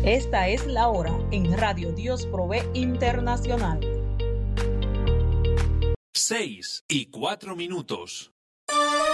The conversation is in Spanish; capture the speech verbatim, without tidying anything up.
Esta es la hora en Radio Dios Provee Internacional. Seis y cuatro minutos.